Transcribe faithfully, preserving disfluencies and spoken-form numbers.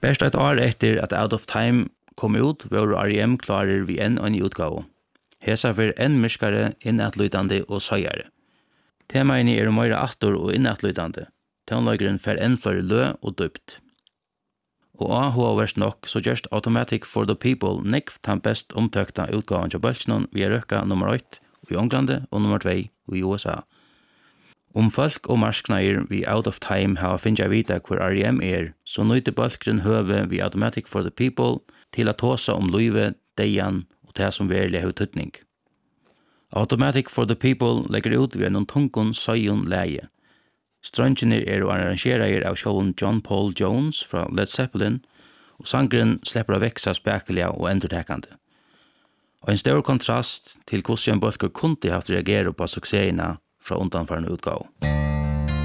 Best et år etter at Out of Time kom ut, var R E M klarer vi enn en utgave. Hesa for enn myskare, innatløydande og søyere. Temaene er mer atter og innatløydande. Tonløygeren fer enn flere lø og dypt. Og avhåverst nok så gjørst Automatic for the People nekv den best omtøkta utgaven til Bølsnon via røkka nummer ett i Englande og nummer två i U S A. Om folk og marskneier vi Out of Time har finnja vita hvor R E M er, så nøyde Bølkren høve vi Automatic for the People til at tåsa om løyve, deian og det som verilig har tøtning. Automatic for the People legger ut ved noen tungon søyon leie. Strøngene er og arrangerer av showen John Paul Jones fra Led Zeppelin, og sangren slipper å veksa spekelige og endertekande. Og en større kontrast til hvordan Bølker kunne haft reagere på suksessene fra undanfarende utgave.